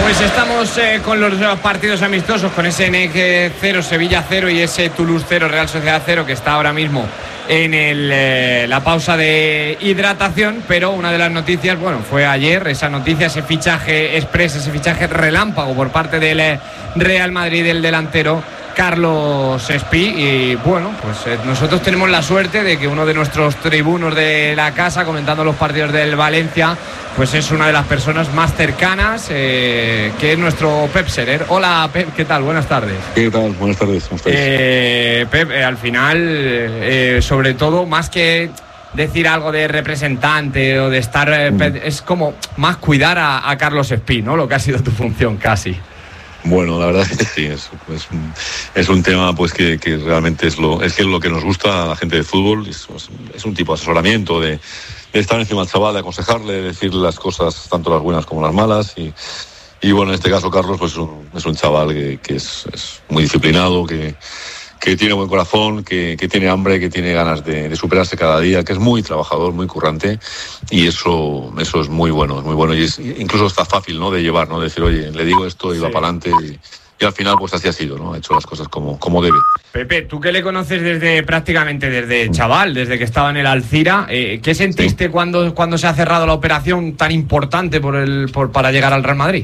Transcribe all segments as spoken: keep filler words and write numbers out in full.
Pues estamos eh, con los partidos amistosos, con ese N E C cero, Sevilla cero y ese Toulouse cero, Real Sociedad cero, que está ahora mismo en el, eh, la pausa de hidratación. Pero una de las noticias, bueno, fue ayer esa noticia, ese fichaje express, ese fichaje relámpago por parte del eh, Real Madrid, del delantero Carlos Espí. Y bueno, pues eh, nosotros tenemos la suerte de que uno de nuestros tribunos de la casa, comentando los partidos del Valencia, pues es una de las personas más cercanas, eh, que es nuestro Pep Serer. Hola Pep, ¿qué tal? Buenas tardes. ¿Qué tal? Buenas tardes. ¿Cómo estáis? Eh, Pep, eh, al final, eh, sobre todo, más que decir algo de representante o de estar, eh, mm. es como más cuidar a, a Carlos Espí, ¿no? Lo que ha sido tu función casi. Bueno, la verdad es que sí, es, es, es un tema pues que, que realmente es lo, es lo que nos gusta a la gente de fútbol. Es, es un tipo de asesoramiento, de, de estar encima del chaval, de aconsejarle, de decirle las cosas, tanto las buenas como las malas. Y, y bueno, en este caso Carlos pues es un, es un chaval que, que es, es muy disciplinado, que, que tiene buen corazón, que, que tiene hambre, que tiene ganas de, de superarse cada día, que es muy trabajador, muy currante, y eso eso es muy bueno, es muy bueno, y es, incluso está fácil, ¿no?, de llevar, ¿no?, de decir, oye, le digo esto y sí, va para adelante, y, y al final pues así ha sido, ¿no?, ha hecho las cosas como, como debe. Pepe, tú que le conoces desde prácticamente desde chaval, desde que estaba en el Alcira, eh, ¿qué sentiste sí. cuando, cuando se ha cerrado la operación tan importante por el, por, para llegar al Real Madrid?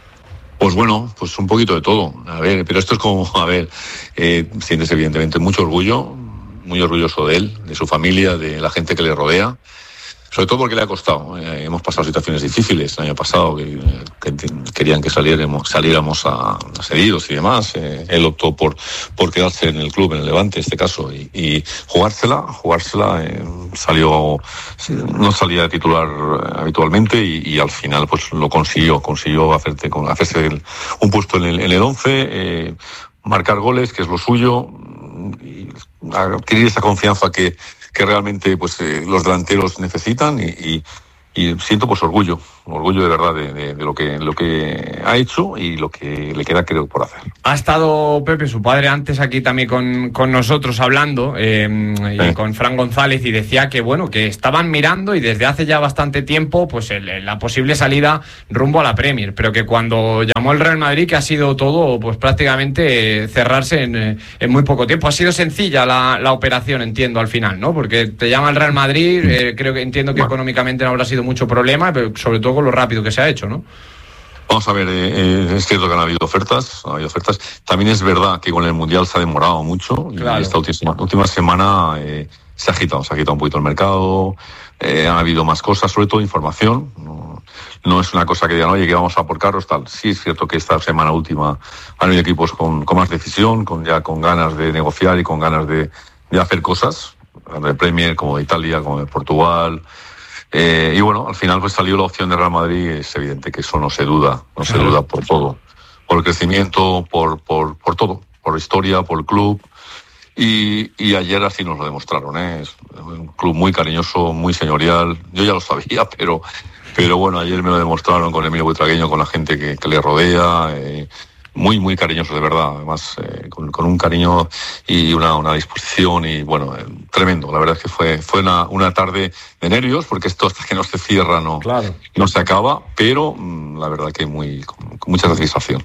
Pues bueno, pues un poquito de todo. A ver, pero esto es como, a ver, eh, sientes evidentemente mucho orgullo, muy orgulloso de él, de su familia, de la gente que le rodea, sobre todo porque le ha costado. Eh, hemos pasado situaciones difíciles el año pasado, que, que querían que saliéramos, saliéramos a, a cedidos y demás. Eh, él optó por, por quedarse en el club, en el Levante en este caso, y, y jugársela, jugársela, eh, salió, no salía de titular habitualmente y, y al final pues lo consiguió, consiguió hacerte, hacerse el, un puesto en el, en el once, eh, marcar goles, que es lo suyo, y adquirir esa confianza que que realmente pues eh, los delanteros necesitan, y, y, y siento pues orgullo, orgullo de verdad de, de, de lo que lo que ha hecho y lo que le queda, creo, por hacer. Ha estado Pepe, su padre, antes aquí también con, con nosotros hablando, eh, y sí. con Fran González, y decía que bueno, que estaban mirando y desde hace ya bastante tiempo pues el, la posible salida rumbo a la Premier, pero que cuando llamó el Real Madrid, que ha sido todo pues prácticamente cerrarse en, en muy poco tiempo. Ha sido sencilla la, la operación, entiendo, al final, ¿no? Porque te llama el Real Madrid, eh, creo que entiendo que bueno, económicamente no habrá sido mucho problema, pero sobre todo con lo rápido que se ha hecho, ¿no? Vamos a ver, eh, es cierto que han habido ofertas, ha habido ofertas. También es verdad que con el Mundial se ha demorado mucho, claro. Y esta última, última semana eh, se ha agitado, se ha agitado un poquito el mercado, eh, han habido más cosas, sobre todo información. No, no es una cosa que digan, oye, que vamos a por Carlos, tal. Sí es cierto que esta semana última han habido equipos con, con más decisión, con ya con ganas de negociar y con ganas de, de hacer cosas, tanto de Premier como de Italia, como de Portugal. Eh, y bueno, al final pues salió la opción de Real Madrid. Es evidente que eso no se duda, no se duda por todo, por el crecimiento, por por por todo, por historia, por el club, y, y ayer así nos lo demostraron, ¿eh? Es un club muy cariñoso, muy señorial. Yo ya lo sabía, pero pero bueno, ayer me lo demostraron con Emilio Buitragueño, con la gente que, que le rodea. Eh, muy muy cariñoso, de verdad, además eh, con, con un cariño y una, una disposición, y bueno, eh, tremendo. La verdad es que fue fue una, una tarde de nervios, porque esto hasta que no se cierra no, claro. no se acaba, pero mmm, la verdad que muy con, con mucha satisfacción.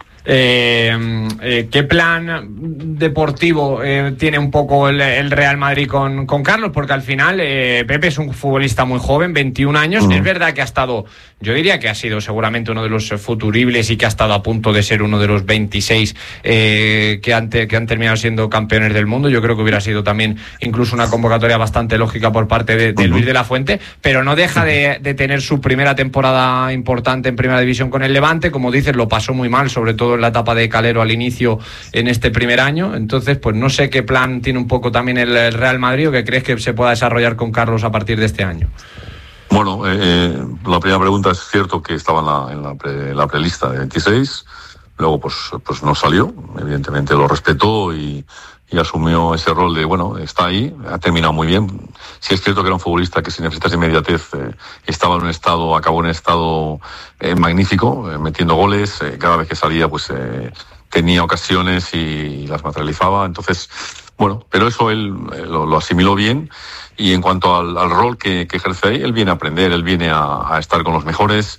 Eh, eh, ¿Qué plan deportivo eh, tiene un poco el, el Real Madrid con, con Carlos? Porque al final eh, Pepe es un futbolista muy joven, veintiún años. Mm. Es verdad que ha estado, yo diría que ha sido seguramente uno de los futuribles, y que ha estado a punto de ser uno de los veintiséis eh, que, han te, que han terminado siendo campeones del mundo. Yo creo que hubiera sido también incluso una convocatoria bastante lógica por parte de, de Luis de la Fuente, pero no deja de, de tener su primera temporada importante en Primera División con el Levante. Como dices, lo pasó muy mal, sobre todo en la etapa de Calero al inicio en este primer año. Entonces pues no sé qué plan tiene un poco también el, el Real Madrid, o qué crees que se pueda desarrollar con Carlos a partir de este año. Bueno, eh, la primera pregunta, es cierto que estaba en la, en la, pre, la prelista de veintiséis, luego pues, pues no salió, evidentemente lo respetó y, y asumió ese rol de, bueno, está ahí, ha terminado muy bien. Sí es cierto que era un futbolista que, sin necesitas inmediatez, eh, estaba en un estado, acabó en un estado eh, magnífico, eh, metiendo goles, eh, cada vez que salía pues eh, tenía ocasiones y las materializaba. Entonces, bueno, pero eso él eh, lo, lo asimiló bien. Y en cuanto al, al rol que, que ejerce ahí, él viene a aprender, él viene a, a estar con los mejores.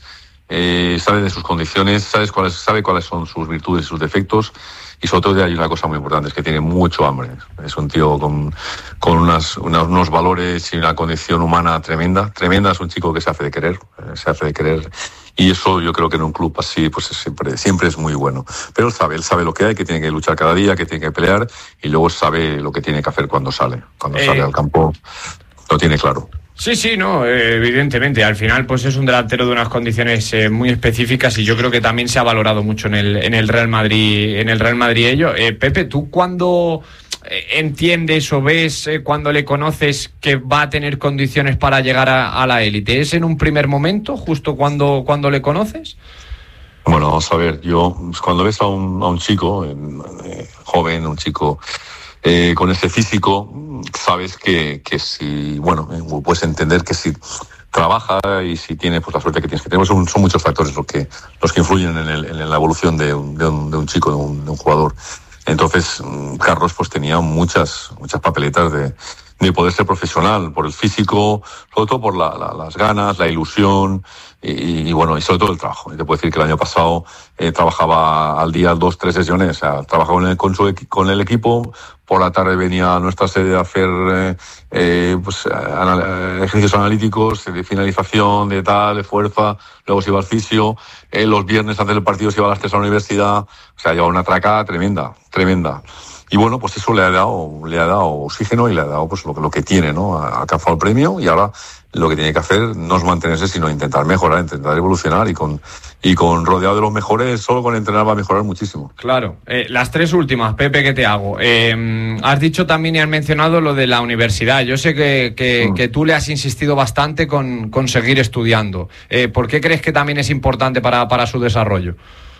eh, sabe de sus condiciones, sabe cuáles, sabe cuáles son sus virtudes y sus defectos, y sobre todo hay una cosa muy importante, es que tiene mucho hambre. Es un tío con, con unas, unas, unos valores y una condición humana tremenda, tremenda, es un chico que se hace de querer, eh, se hace de querer, y eso yo creo que en un club así pues siempre, siempre es muy bueno. Pero él sabe, él sabe lo que hay, que tiene que luchar cada día, que tiene que pelear, y luego sabe lo que tiene que hacer cuando sale, cuando eh... sale al campo, lo tiene claro. Sí, sí, no, eh, evidentemente. Al final, pues es un delantero de unas condiciones eh, muy específicas, y yo creo que también se ha valorado mucho en el en el Real Madrid, en el Real Madrid ello. Eh, Pepe, ¿tú cuándo eh, entiendes o ves eh, cuando le conoces que va a tener condiciones para llegar a, a la élite? ¿Es en un primer momento, justo cuando cuando le conoces? Bueno, vamos a ver. Yo cuando ves a un a un chico eh, joven, un chico Eh, con ese físico, sabes que, que si, bueno, eh, puedes entender que si trabaja y si tiene pues la suerte que tienes que tener, son, son muchos factores los que los que influyen en, el, en la evolución de un, de un, de un chico, de un, de un jugador. Entonces, Carlos pues tenía muchas muchas papeletas de, de poder ser profesional, por el físico, sobre todo por la, la, las ganas, la ilusión y, y bueno, y sobre todo el trabajo. Y te puedo decir que el año pasado eh, trabajaba al día dos, tres sesiones, o sea, trabajaba con el, con, su, con el equipo, por la tarde venía a nuestra sede a hacer eh, eh, pues, anal- ejercicios analíticos, de finalización, de tal, de fuerza, luego se iba al fisio, eh, los viernes antes del partido se iba a las tres a la universidad, o sea, llevaba una tracada tremenda, tremenda. Y bueno, pues eso le ha dado, le ha dado oxígeno y le ha dado pues lo que, lo que tiene, ¿no? Ha alcanzado el premio y ahora lo que tiene que hacer no es mantenerse, sino intentar mejorar, intentar evolucionar, y con, y con rodeado de los mejores, solo con entrenar va a mejorar muchísimo. Claro. Eh, las tres últimas, Pepe, que te hago. Eh, has dicho también y has mencionado lo de la universidad. Yo sé que, que, mm. que tú le has insistido bastante con, con seguir estudiando. Eh, ¿Por qué crees que también es importante para, para su desarrollo?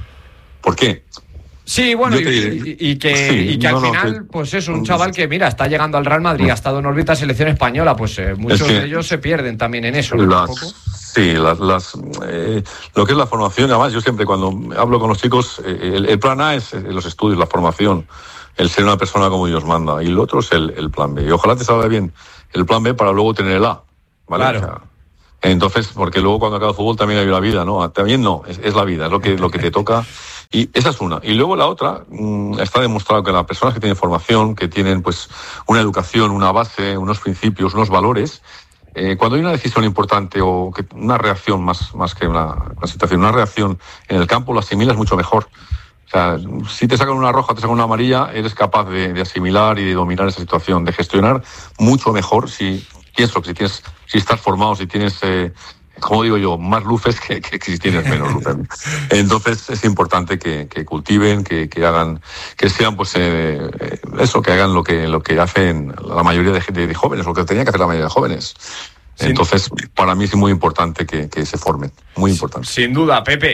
¿Por qué? Sí, bueno, y, y, y que, sí, y que al no, final, no, que, pues es un chaval que, mira, está llegando al Real Madrid, ha estado en órbita selección española, pues eh, muchos es que de ellos se pierden también en eso, ¿no? Las, sí, las, las, eh, lo que es la formación, además yo siempre cuando hablo con los chicos, eh, el, el plan A es los estudios, la formación, el ser una persona como Dios manda, y lo otro es el, el plan B. Y ojalá te salga bien el plan B para luego tener el A, ¿vale? Claro. O sea, entonces, porque luego cuando acaba el fútbol también hay una vida, ¿no? También no, es, es la vida, es lo que, lo que te toca. Y esa es una. Y luego la otra, mmm, está demostrado que las personas que tienen formación, que tienen pues una educación, una base, unos principios, unos valores, eh, cuando hay una decisión importante o que una reacción más, más que una, una situación, una reacción en el campo, lo asimilas mucho mejor. O sea, si te sacan una roja, te sacan una amarilla, eres capaz de, de asimilar y de dominar esa situación, de gestionar mucho mejor si pienso que si tienes, si estás formado, si tienes eh, como digo yo, más luces que, que, que si tienes menos luces. Entonces es importante que, que cultiven, que, que hagan, que sean pues eh, eso, que hagan lo que lo que hacen la mayoría de, de, de jóvenes, lo que tenía que hacer la mayoría de jóvenes. Sin Entonces, para mí es muy importante que, que se formen, muy importante. Sin duda, Pepe.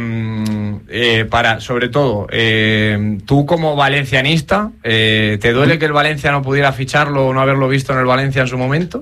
Eh, eh, para, sobre todo, eh, tú como valencianista, eh, ¿te duele que el Valencia no pudiera ficharlo o no haberlo visto en el Valencia en su momento?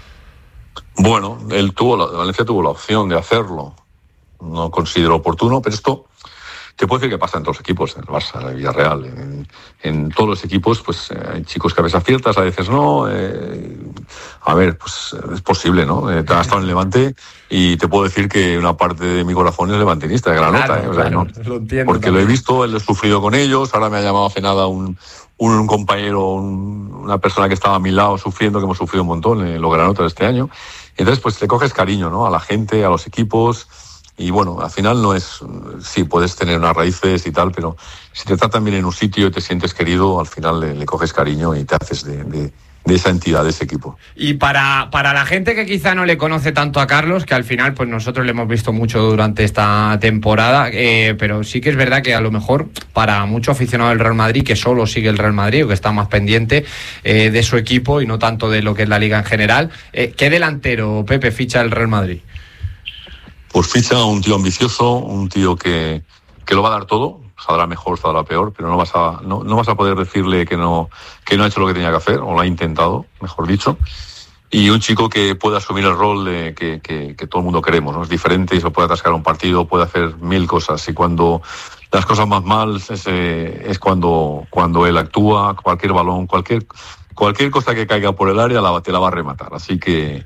Bueno, él tuvo la, Valencia tuvo la opción de hacerlo. No considero oportuno, pero esto te puedo decir que pasa en todos los equipos, en el Barça, en el Villarreal, en, en todos los equipos, pues eh, hay chicos que a veces aciertas, a veces no. Eh, a ver, pues es posible, ¿no? Eh, te has estado en Levante y te puedo decir que una parte de mi corazón es levantinista, de Granota. Claro, eh, o sea, claro, no, lo entiendo, porque también. Lo he visto, lo he sufrido con ellos. Ahora me ha llamado hace nada un, un, un compañero, un, una persona que estaba a mi lado sufriendo, que hemos sufrido un montón en los Granotas de este año. Entonces, pues le coges cariño, ¿no? A la gente, a los equipos. Y bueno, al final no es... Sí, puedes tener unas raíces y tal, pero si te tratan bien en un sitio y te sientes querido, al final le, le coges cariño y te haces de, de, de esa entidad, de ese equipo. Y para, para la gente que quizá no le conoce tanto a Carlos, que al final pues nosotros le hemos visto mucho durante esta temporada, eh, pero sí que es verdad que a lo mejor para mucho aficionado del Real Madrid, que solo sigue el Real Madrid o que está más pendiente eh, de su equipo y no tanto de lo que es la Liga en general, eh, ¿qué delantero, Pepe, ficha el Real Madrid? Pues ficha a un tío ambicioso, un tío que, que lo va a dar todo, saldrá mejor, saldrá peor, pero no vas a no, no vas a poder decirle que no que no ha hecho lo que tenía que hacer, o lo ha intentado, mejor dicho. Y un chico que puede asumir el rol de que, que, que todo el mundo queremos, ¿no? Es diferente y se puede atascar un partido, puede hacer mil cosas, y cuando las cosas más mal es, eh, es cuando, cuando él actúa, cualquier balón, cualquier, cualquier cosa que caiga por el área la, te la va a rematar. Así que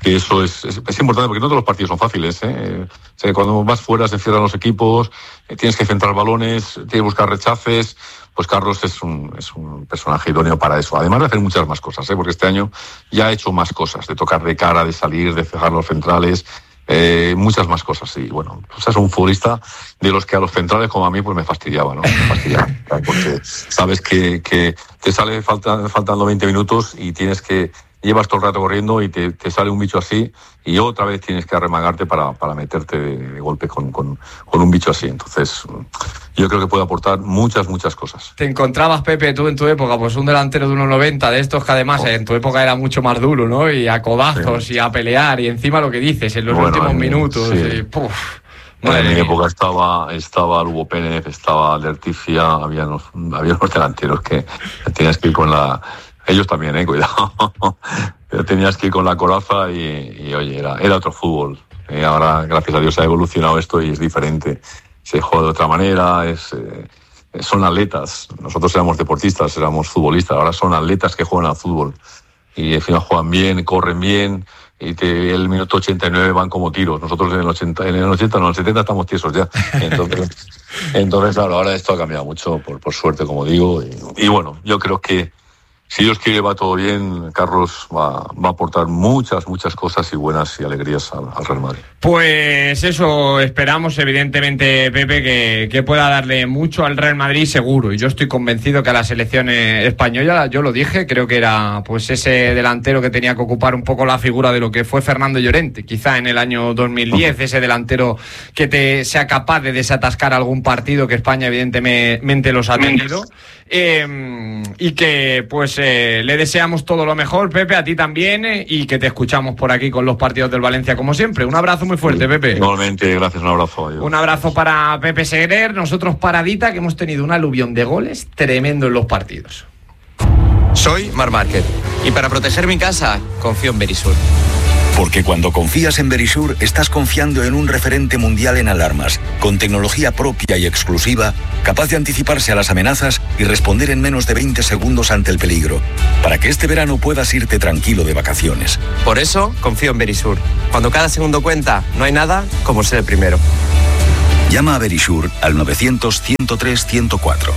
que eso es, es, es importante, porque no todos los partidos son fáciles, ¿eh? O sea, cuando vas fuera se cierran los equipos, eh, tienes que centrar balones, tienes que buscar rechaces. Pues Carlos es un, es un personaje idóneo para eso, además de hacer muchas más cosas, ¿eh? Porque este año ya ha hecho más cosas, de tocar de cara, de salir, de cejar los centrales, eh, muchas más cosas. Y bueno, pues es un futbolista de los que a los centrales como a mí pues me fastidiaba, ¿no? Me fastidiaba, porque sabes que, que te sale falta, faltando veinte minutos y tienes que llevas todo el rato corriendo y te, te sale un bicho así y otra vez tienes que arremangarte para, para meterte de, de golpe con, con, con un bicho así. Entonces, yo creo que puede aportar muchas, muchas cosas. ¿Te encontrabas, Pepe, tú en tu época, pues un delantero de uno noventa de estos que además oh. en tu época era mucho más duro, ¿no? Y a codazos sí. y a pelear y encima lo que dices en los bueno, últimos en, minutos. Sí. Y, puf, en mi época estaba, estaba Lugo Pérez, estaba Lerticia, había unos, había unos delanteros que tenías que ir con la... Ellos también, eh, cuidado. Pero tenías que ir con la coraza y, y oye, era, era otro fútbol. Eh, ahora, gracias a Dios, ha evolucionado esto y es diferente. Se juega de otra manera, es, eh, son atletas. Nosotros éramos deportistas, éramos futbolistas. Ahora son atletas que juegan al fútbol. Y al final juegan bien, corren bien. Y te, el minuto ochenta y nueve van como tiros. Nosotros en el ochenta, en el ochenta, no, en el setenta estamos tiesos ya. Entonces, entonces claro, ahora esto ha cambiado mucho, por, por suerte, como digo. Y, y bueno, yo creo que si Dios quiere va todo bien, Carlos va, va a aportar muchas, muchas cosas y buenas y alegrías al, al Real Madrid. Pues eso esperamos, evidentemente, Pepe, que, que pueda darle mucho al Real Madrid seguro. Y yo estoy convencido que a la selección española, yo lo dije, creo que era pues ese delantero que tenía que ocupar un poco la figura de lo que fue Fernando Llorente, quizá en el año dos mil diez, ese delantero que te sea capaz de desatascar algún partido que España evidentemente los ha tenido. Eh, y que pues eh, le deseamos todo lo mejor, Pepe, a ti también, eh, y que te escuchamos por aquí con los partidos del Valencia como siempre. Un abrazo muy fuerte, Pepe. Igualmente, gracias, un abrazo. Adiós. Un abrazo para Pepe Segrer, nosotros paradita, que hemos tenido un aluvión de goles tremendo en los partidos. Soy Marc Márquez y para proteger mi casa confío en Verisur. Porque cuando confías en Verisur, estás confiando en un referente mundial en alarmas, con tecnología propia y exclusiva, capaz de anticiparse a las amenazas y responder en menos de veinte segundos ante el peligro, para que este verano puedas irte tranquilo de vacaciones. Por eso, confío en Verisur. Cuando cada segundo cuenta, no hay nada como ser el primero. Llama a Verisur al novecientos, ciento tres, ciento cuatro.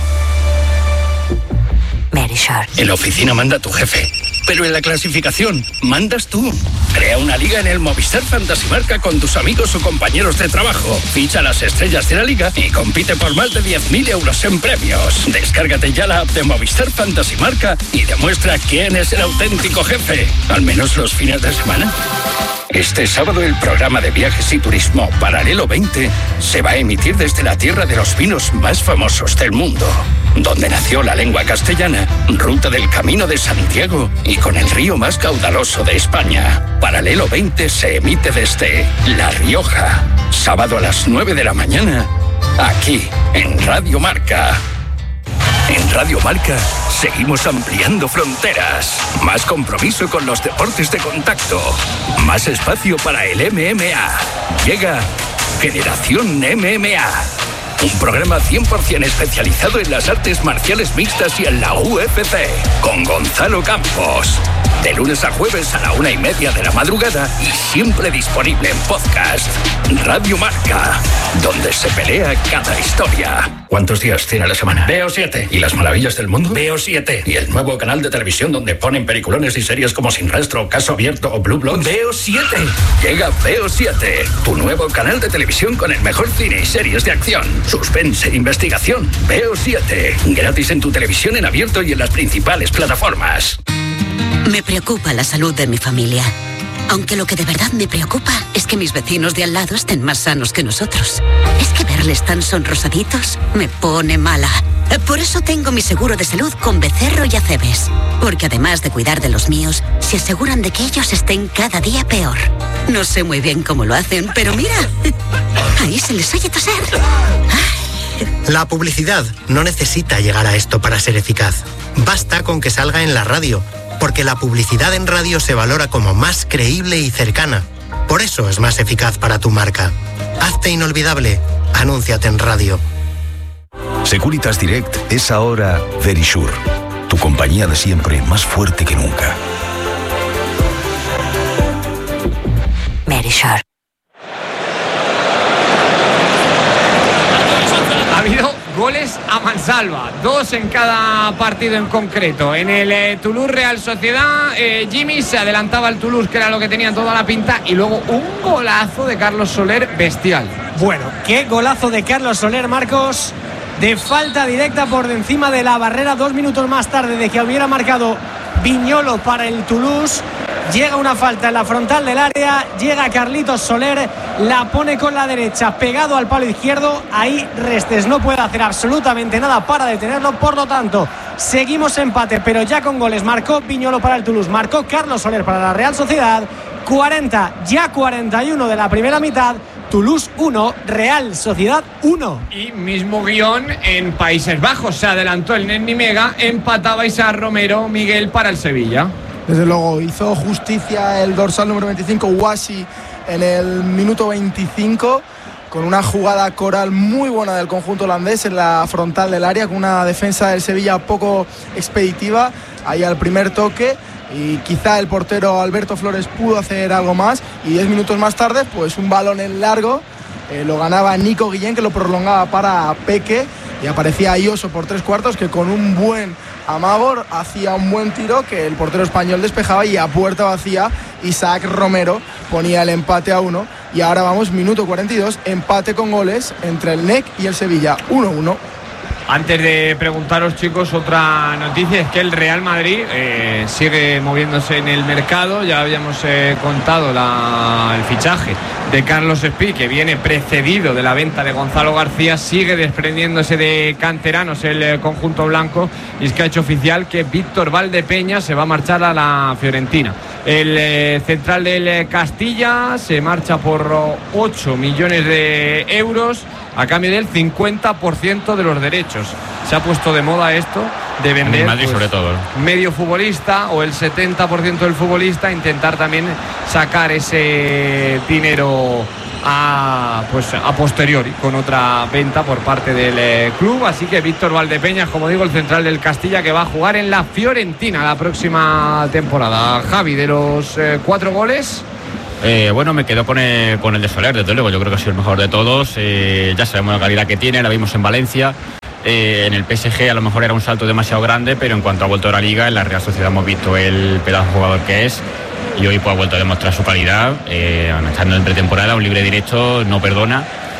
Verisur. En la oficina manda tu jefe, pero en la clasificación mandas tú. Crea una liga en el Movistar Fantasy Marca con tus amigos o compañeros de trabajo. Ficha las estrellas de la liga y compite por más de diez mil euros en premios. Descárgate ya la app de Movistar Fantasy Marca y demuestra quién es el auténtico jefe, al menos los fines de semana. Este sábado el programa de viajes y turismo Paralelo veinte se va a emitir desde la tierra de los vinos más famosos del mundo, donde nació la lengua castellana, ruta del Camino de Santiago y con el río más caudaloso de España. Paralelo veinte se emite desde La Rioja, sábado a las nueve de la mañana, aquí en Radio Marca. En Radio Marca seguimos ampliando fronteras. Más compromiso con los deportes de contacto. Más espacio para el M M A. Llega Generación M M A. Un programa cien por ciento especializado en las artes marciales mixtas y en la U F C. Con Gonzalo Campos. De lunes a jueves a la una y media de la madrugada y siempre disponible en podcast. Radio Marca, donde se pelea cada historia. ¿Cuántos días tiene la semana? Veo siete. ¿Y las maravillas del mundo? Veo siete. ¿Y el nuevo canal de televisión donde ponen peliculones y series como Sin Rastro, Caso Abierto o Blue Bloods? Veo siete. Llega Veo siete, tu nuevo canal de televisión con el mejor cine y series de acción, suspense e investigación. Veo siete. Gratis en tu televisión en abierto y en las principales plataformas. Me preocupa la salud de mi familia. Aunque lo que de verdad me preocupa es que mis vecinos de al lado estén más sanos que nosotros. Es que verles tan sonrosaditos me pone mala. Por eso tengo mi seguro de salud con Becerro y Acebes. Porque además de cuidar de los míos, se aseguran de que ellos estén cada día peor. No sé muy bien cómo lo hacen, pero mira, ahí se les oye toser. La publicidad no necesita llegar a esto para ser eficaz. Basta con que salga en la radio, porque la publicidad en radio se valora como más creíble y cercana. Por eso es más eficaz para tu marca. Hazte inolvidable. Anúnciate en radio. Securitas Direct es ahora Verisur, tu compañía de siempre más fuerte que nunca. Verisure. Ha habido goles a mansalva, dos en cada partido en concreto. En el eh, Toulouse Real Sociedad, eh, Jimmy se adelantaba al Toulouse, que era lo que tenía toda la pinta, y luego un golazo de Carlos Soler bestial. Bueno, qué golazo de Carlos Soler, Marcos, de falta directa por encima de la barrera, dos minutos más tarde de que hubiera marcado Viñolo para el Toulouse. Llega una falta en la frontal del área, llega Carlitos Soler, la pone con la derecha pegado al palo izquierdo. Ahí Restes no puede hacer absolutamente nada para detenerlo, por lo tanto seguimos empate, pero ya con goles. Marcó Viñolo para el Toulouse, marcó Carlos Soler para la Real Sociedad. Cuarenta, ya cuarenta y uno de la primera mitad. Toulouse uno, Real Sociedad uno. Y mismo guión en Países Bajos. Se adelantó el Nen Nimega, empataba Isaac Romero Miguel para el Sevilla. Desde luego, hizo justicia el dorsal número veinticinco, Washi, en el minuto veinticinco, con una jugada coral muy buena del conjunto holandés en la frontal del área, con una defensa del Sevilla poco expeditiva, ahí al primer toque, y quizá el portero Alberto Flores pudo hacer algo más, y diez minutos más tarde, pues un balón en largo, eh, lo ganaba Nico Guillén, que lo prolongaba para Peque, y aparecía Ioso por tres cuartos, que con un buen amago hacía un buen tiro que el portero español despejaba, y a puerta vacía Isaac Romero ponía el empate a uno. Y ahora vamos, minuto cuarenta y dos, empate con goles entre el N E C y el Sevilla, uno uno. Antes de preguntaros, chicos, otra noticia es que el Real Madrid eh, sigue moviéndose en el mercado. Ya habíamos eh, contado la, el fichaje de Carlos Espí, que viene precedido de la venta de Gonzalo García. Sigue desprendiéndose de canteranos el eh, conjunto blanco, y es que ha hecho oficial que Víctor Valdepeña se va a marchar a la Fiorentina. El eh, central del eh, Castilla se marcha por ocho millones de euros a cambio del cincuenta por ciento de los derechos. Se ha puesto de moda esto de vender en Madrid, pues, sobre todo, ¿no? medio futbolista o el setenta por ciento del futbolista, intentar también sacar ese dinero a, pues, a posteriori con otra venta por parte del eh, club. Así que Víctor Valdepeñas, como digo, el central del Castilla, que va a jugar en la Fiorentina la próxima temporada. Javi, de los eh, cuatro goles... Eh, bueno, me quedo con el, con el de Soler, desde luego. Yo creo que ha sido el mejor de todos. Eh, ya sabemos la calidad que tiene, la vimos en Valencia. Eh, en el P S G a lo mejor era un salto demasiado grande, pero en cuanto ha vuelto a la Liga, en la Real Sociedad hemos visto el pedazo de jugador que es, y hoy pues ha vuelto a demostrar su calidad. Eh, estando en pretemporada, un libre directo, no perdona.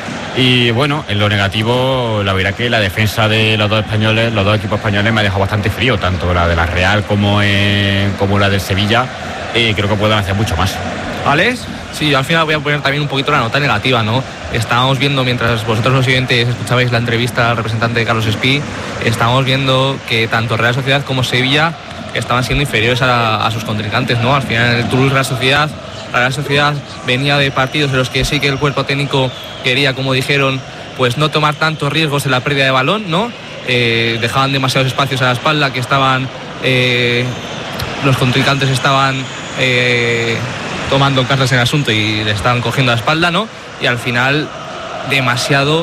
Y bueno, en lo negativo, la verdad que la defensa de los dos españoles, los dos equipos españoles, me ha dejado bastante frío, tanto la de la Real como, eh, como la del Sevilla. Eh, creo que pueden hacer mucho más. ¿Alex? Sí, yo al final voy a poner también un poquito la nota negativa, ¿no? Estábamos viendo, mientras vosotros los oyentes escuchabais la entrevista al representante de Carlos Espí, estábamos viendo que tanto Real Sociedad como Sevilla estaban siendo inferiores a, a sus contrincantes, ¿no? Al final, el Toulouse Real Sociedad, la Real Sociedad venía de partidos en los que sí que el cuerpo técnico quería, como dijeron, pues no tomar tantos riesgos en la pérdida de balón, ¿no? Eh, dejaban demasiados espacios a la espalda, que estaban... Eh, los contrincantes estaban... Eh, tomando cartas en el asunto y le estaban cogiendo la espalda, ¿no? Y al final demasiado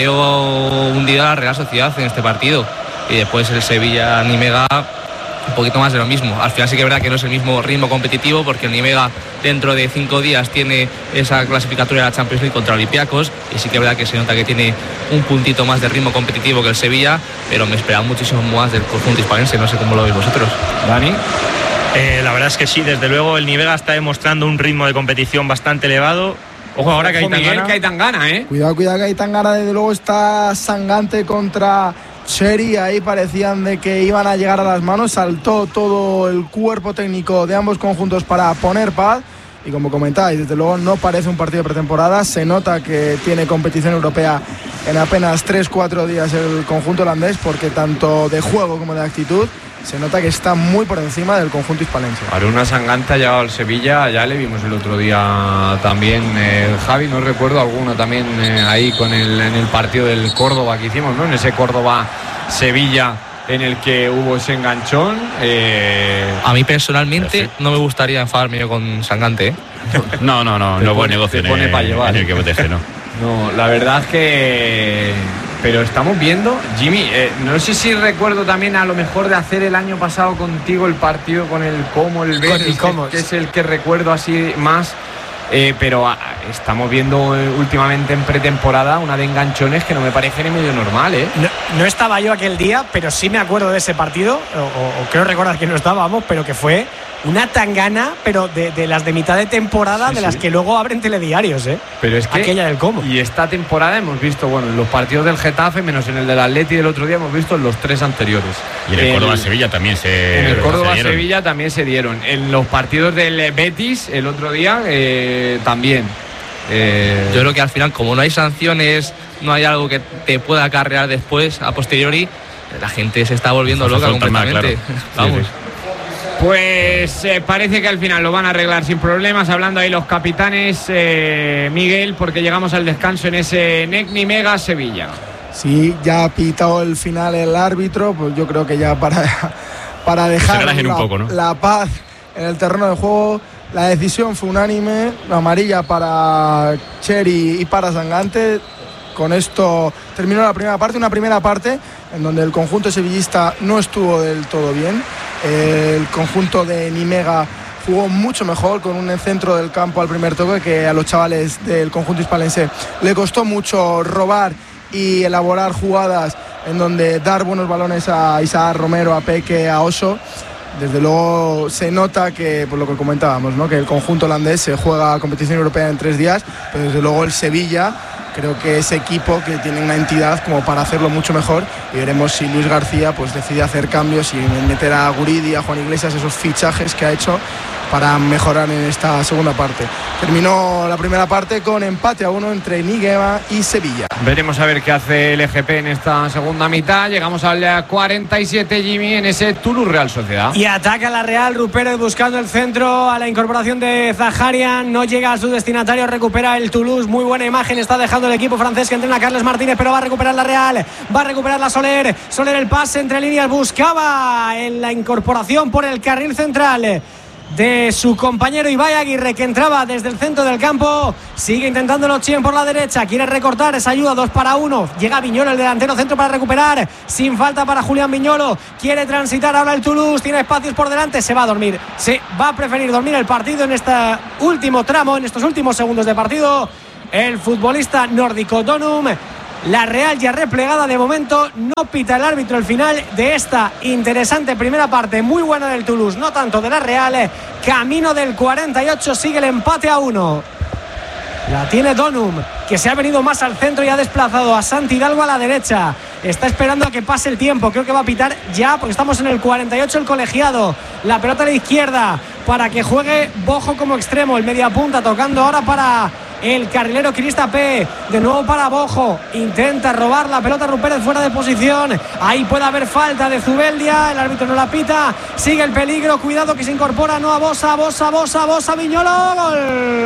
veo hundida a la Real Sociedad en este partido, y después el Sevilla Nimega un poquito más de lo mismo. Al final sí que es verdad que no es el mismo ritmo competitivo, porque el Nimega dentro de cinco días tiene esa clasificatoria de la Champions League contra Olympiacos, y sí que es verdad que se nota que tiene un puntito más de ritmo competitivo que el Sevilla, pero me esperaba muchísimo más del conjunto hispalense. No sé cómo lo veis vosotros. Dani. Eh, la verdad es que sí, desde luego el Nimega está demostrando un ritmo de competición bastante elevado. Ojo ahora que hay Miguel, que hay tan gana, ¿eh? Cuidado, cuidado que hay tan gana. Desde luego está Sangante contra Cherry. Ahí parecían de que iban a llegar a las manos. Saltó todo el cuerpo técnico de ambos conjuntos para poner paz. Y como comentáis, desde luego no parece un partido de pretemporada. Se nota que tiene competición europea en apenas tres cuatro días el conjunto holandés, porque tanto de juego como de actitud se nota que está muy por encima del conjunto hispalense. Aruna Sangante ha llegado al Sevilla, ya le vimos el otro día también, eh, Javi, no recuerdo alguno también eh, ahí con el, en el partido del Córdoba que hicimos, ¿no? En ese Córdoba-Sevilla en el que hubo ese enganchón. Eh... A mí personalmente perfecto. No me gustaría enfadarme yo con Sangante, ¿eh? No, no, no, no buen negocio te pone en, para llevar, en el que protege, ¿no? No, la verdad es que... Pero estamos viendo, Jimmy, eh, no sé si recuerdo también a lo mejor de hacer el año pasado contigo el partido con el Como, el Betis, que, que es el que recuerdo así más, eh, pero a, estamos viendo eh, últimamente en pretemporada una de enganchones que no me parece ni medio normal, ¿eh? No, no estaba yo aquel día, pero sí me acuerdo de ese partido, o, o, o creo recordar que no estábamos, pero que fue una tangana, pero de, de las de mitad de temporada, sí, de las sí. que luego abren telediarios, ¿eh? Pero es que aquella del Como. Y esta temporada hemos visto, bueno, en los partidos del Getafe, menos en el del Atleti del otro día, hemos visto en los tres anteriores. Y en el, el Córdoba-Sevilla también se En el Córdoba-Sevilla Sevilla también se dieron. En los partidos del Betis el otro día eh, también. Eh... Yo creo que al final, como no hay sanciones, no hay algo que te pueda acarrear después, a posteriori, la gente se está volviendo loca completamente. Claro. Vamos. Sí, sí. Pues eh, parece que al final lo van a arreglar sin problemas. Hablando ahí los capitanes, eh, Miguel, porque llegamos al descanso en ese Necni Mega Sevilla. Sí, ya ha pitado el final el árbitro, pues yo creo que ya para, para dejar la, un poco, ¿no? la paz en el terreno de juego, la decisión fue unánime, amarilla para Cheri y para Sangante. Con esto terminó la primera parte, una primera parte en donde el conjunto sevillista no estuvo del todo bien. El conjunto de Nimega jugó mucho mejor, con un centro del campo al primer toque que a los chavales del conjunto hispalense le costó mucho robar y elaborar jugadas en donde dar buenos balones a Isaac Romero, a Peque, a Oso. Desde luego se nota que, por lo que comentábamos, ¿no?, que el conjunto holandés se juega competición europea en tres días, pero desde luego el Sevilla creo que es equipo que tiene una entidad como para hacerlo mucho mejor, y veremos si Luis García pues decide hacer cambios y meter a Guridi, a Juan Iglesias, esos fichajes que ha hecho para mejorar en esta segunda parte. Terminó la primera parte con empate a uno entre Niguema y Sevilla. Veremos a ver qué hace el E G P en esta segunda mitad. Llegamos al cuarenta y siete, Jimmy, en ese Toulouse Real Sociedad. Y ataca la Real, Rupert buscando el centro, a la incorporación de Zaharian, no llega a su destinatario, recupera el Toulouse, muy buena imagen está dejando el equipo francés que entrena a Carles Martínez, pero va a recuperar la Real, va a recuperar la Soler, Soler el pase entre líneas, buscaba en la incorporación por el carril central de su compañero Ibai Aguirre, que entraba desde el centro del campo. Sigue intentándolo Chien por la derecha, quiere recortar, esa ayuda, dos para uno, llega Viñolo, el delantero centro para recuperar, sin falta para Julián Viñolo, quiere transitar ahora el Toulouse, tiene espacios por delante, se va a dormir, se va a preferir dormir el partido en este último tramo, en estos últimos segundos de partido, el futbolista nórdico Donum. La Real ya replegada de momento, no pita el árbitro el final de esta interesante primera parte, muy buena del Toulouse, no tanto de la Real. Camino del cuarenta y ocho, sigue el empate a uno. La tiene Donum, que se ha venido más al centro y ha desplazado a Santi Hidalgo a la derecha. Está esperando a que pase el tiempo, creo que va a pitar ya, porque estamos en el cuarenta y ocho el colegiado. La pelota a la izquierda para que juegue Bojo como extremo, el mediapunta tocando ahora para el carrilero Crista P, de nuevo para Bojo, intenta robar la pelota Rupert fuera de posición, ahí puede haber falta de Zubeldia, el árbitro no la pita, sigue el peligro, cuidado que se incorpora, no a Bosa, Bosa, Bosa, Bosa, Viñolo, gol,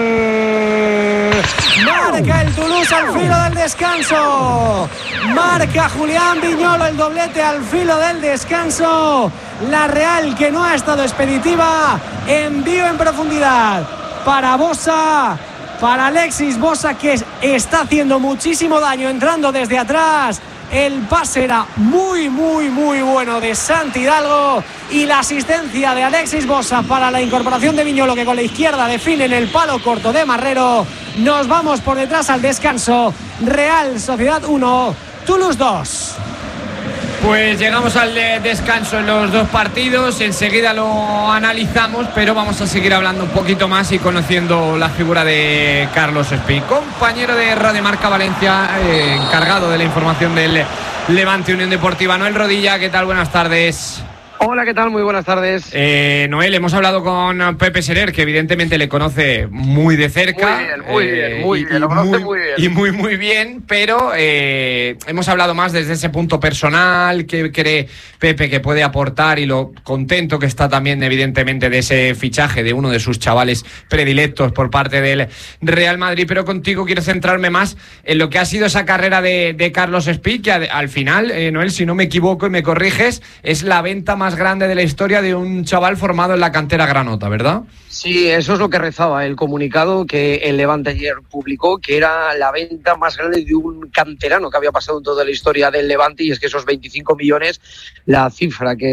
marca el Toulouse al filo del descanso, marca Julián Viñolo el doblete al filo del descanso, la Real que no ha estado expeditiva, envío en profundidad para Bosa, para Alexis Bosa, que está haciendo muchísimo daño entrando desde atrás. El pase era muy, muy, muy bueno de Santi Hidalgo, y la asistencia de Alexis Bosa para la incorporación de Viñolo, que con la izquierda define en el palo corto de Marrero. Nos vamos por detrás al descanso. Real Sociedad uno, Toulouse dos. Pues llegamos al descanso en los dos partidos, enseguida lo analizamos, pero vamos a seguir hablando un poquito más y conociendo la figura de Carlos Espí, compañero de Radio Marca Valencia, eh, encargado de la información del Levante Unión Deportiva. Noel Rodilla, ¿qué tal? Buenas tardes. Hola, ¿qué tal? Muy buenas tardes. Eh, Noel, hemos hablado con Pepe Serer, que evidentemente le conoce muy de cerca. Muy bien, muy eh, bien, muy bien, lo conoce muy, muy bien. Y muy, muy bien, pero eh, hemos hablado más desde ese punto personal, que cree Pepe que puede aportar, y lo contento que está también, evidentemente, de ese fichaje de uno de sus chavales predilectos por parte del Real Madrid. Pero contigo quiero centrarme más en lo que ha sido esa carrera de, de Carlos Espí, que al, al final, eh, Noel, si no me equivoco y me corriges, es la venta más grande de la historia de un chaval formado en la cantera granota, ¿verdad? Sí, eso es lo que rezaba el comunicado que el Levante ayer publicó, que era la venta más grande de un canterano que había pasado en toda la historia del Levante, y es que esos veinticinco millones, la cifra que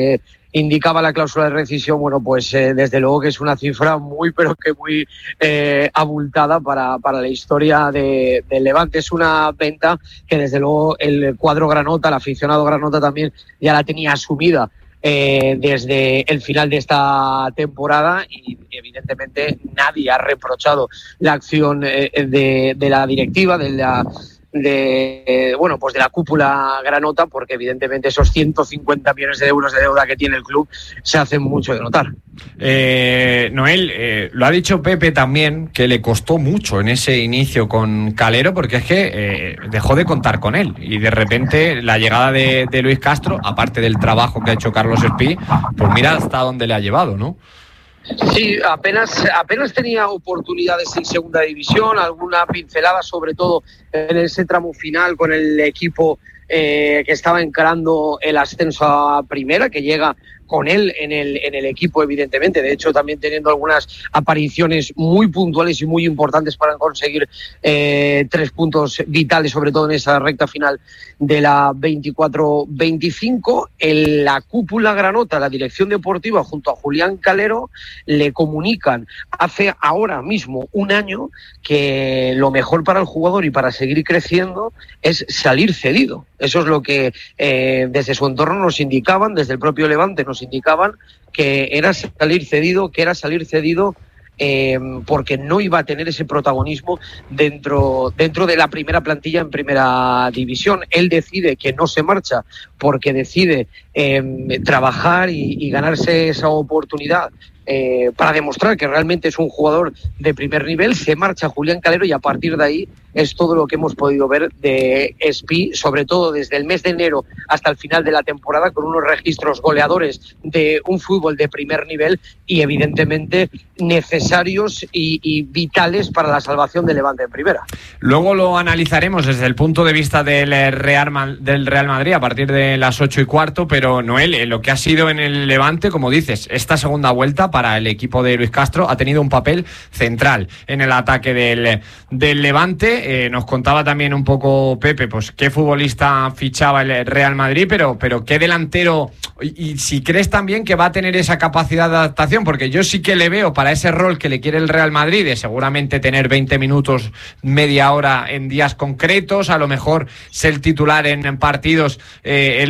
indicaba la cláusula de rescisión, bueno, pues eh, desde luego que es una cifra muy, pero que muy eh, abultada para, para la historia de, de Levante. Es una venta que desde luego el cuadro granota, el aficionado granota también ya la tenía asumida eh, desde el final de esta temporada, y evidentemente nadie ha reprochado la acción eh, de, de la directiva, de la de eh, bueno pues de la cúpula granota, porque evidentemente esos ciento cincuenta millones de euros de deuda que tiene el club se hacen mucho de notar. Eh, Noel, eh, lo ha dicho Pepe también, que le costó mucho en ese inicio con Calero, porque es que eh, dejó de contar con él, y de repente la llegada de, de Luis Castro, aparte del trabajo que ha hecho Carlos Espí, pues mira hasta dónde le ha llevado, ¿no? Sí, apenas, apenas tenía oportunidades en segunda división, alguna pincelada sobre todo en ese tramo final con el equipo eh, que estaba encarando el ascenso a primera, que llega con él en el, en el equipo, evidentemente. De hecho, también teniendo algunas apariciones muy puntuales y muy importantes para conseguir eh, tres puntos vitales, sobre todo en esa recta final de la veinticuatro veinticinco. En la cúpula granota, la dirección deportiva, junto a Julián Calero, le comunican hace ahora mismo un año que lo mejor para el jugador y para seguir creciendo es salir cedido. Eso es lo que eh, desde su entorno nos indicaban, desde el propio Levante nos indicaban que era salir cedido, que era salir cedido eh, porque no iba a tener ese protagonismo dentro, dentro de la primera plantilla en primera división. Él decide que no se marcha porque decide eh, trabajar y, y ganarse esa oportunidad eh, para demostrar que realmente es un jugador de primer nivel. Se marcha Julián Calero y a partir de ahí es todo lo que hemos podido ver de Espí, sobre todo desde el mes de enero hasta el final de la temporada, con unos registros goleadores de un fútbol de primer nivel y evidentemente necesarios y, y vitales para la salvación del Levante en primera. Luego lo analizaremos desde el punto de vista del Real, del Real Madrid a partir de las ocho y cuarto, pero Noel, lo que ha sido en el Levante, como dices, esta segunda vuelta para el equipo de Luis Castro ha tenido un papel central en el ataque del, del Levante. Eh, nos contaba también un poco Pepe, pues qué futbolista fichaba el Real Madrid, pero, pero qué delantero, y, y si crees también que va a tener esa capacidad de adaptación, porque yo sí que le veo para ese rol que le quiere el Real Madrid, de seguramente tener veinte minutos, media hora en días concretos, a lo mejor ser titular en, en partidos eh, en